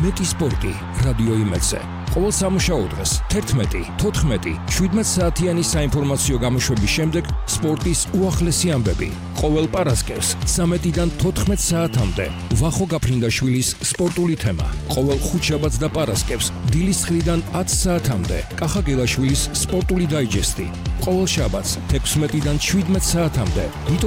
მეტი სპორტი რადიო იმედზე. ყოველ სამუშაო დღეს 11, 14, 17 საათიანი საინფორმაციო გამოშვების შემდეგ სპორტის უახლესი ამბები. ყოველ პარასკევს 13-დან 14 საათამდე ვახო გაფრინდაშვილის სპორტული თემა. ყოველ ხუთშაბათს და პარასკევს დილის 9-დან 10 საათამდე კახა გელაშვილის სპორტული დაიჯესტი. ყოველ შაბათს 16-დან 17 საათამდე